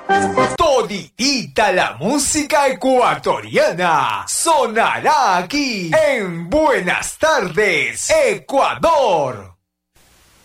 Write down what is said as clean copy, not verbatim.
Toditita la música ecuatoriana sonará aquí en Buenas tardes, Ecuador.